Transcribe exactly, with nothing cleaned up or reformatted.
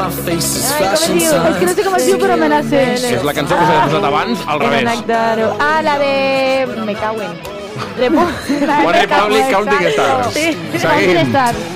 Ai, com es diu? És que no sé com es diu, però me la sé. És la cançó que s'ha posat abans, al revés. Nectaro. Ah, la de... Me cauen. Repu... One Republic Counting Stars. Sí, Seguim. Counting Stars.